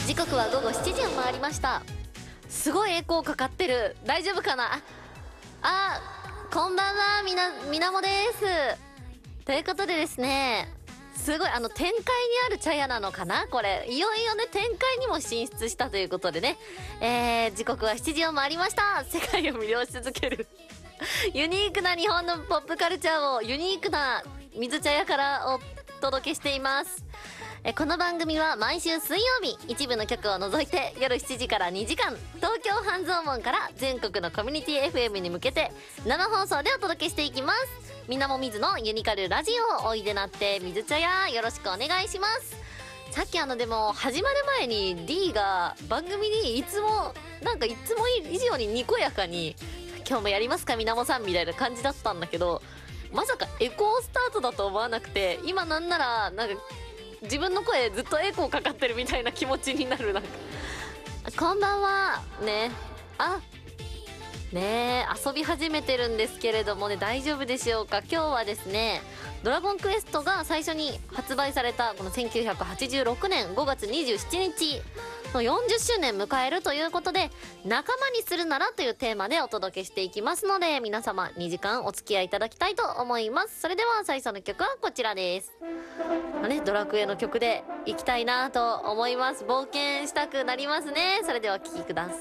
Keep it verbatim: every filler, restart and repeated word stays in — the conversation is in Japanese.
時刻はごごしちじを回りました。すごいエコーかかってる。大丈夫かな。あ、こんばんは、みな、みなもです。ということでですね、すごいあの展開にある茶屋なのかなこれ。いよいよね、展開にも進出したということでね、えー、時刻はしちじを回りました。世界を魅了し続けるユニークな日本のポップカルチャーをユニークな水茶屋からお届けしています。えこの番組は毎週水曜日、一部の局を除いて夜しちじからにじかん、東京半蔵門から全国のコミュニティ エフエム に向けて生放送でお届けしていきます。みなもみずのユニカルラジオ、おいでなって水茶屋、よろしくお願いします。さっきあのでも始まる前に D が番組にいつもなんかいつも以上ににこやかに今日もやりますかみなもさんみたいな感じだったんだけど、まさかエコースタートだと思わなくて、今なんならなんか自分の声ずっとエコーかかってるみたいな気持ちになる。なんかこんばんはね。あねえ、遊び始めてるんですけれどもね、大丈夫でしょうか。今日はですね、ドラゴンクエストが最初に発売されたこのせんきゅうひゃくはちじゅうろくねんごがつにじゅうしちにちのよんじゅっしゅうねん迎えるということで、仲間にするならというテーマでお届けしていきますので、皆様にじかんお付き合いいただきたいと思います。それでは最初の曲はこちらです。まあね、ドラクエの曲でいきたいなと思います。冒険したくなりますね。それではお聴きください。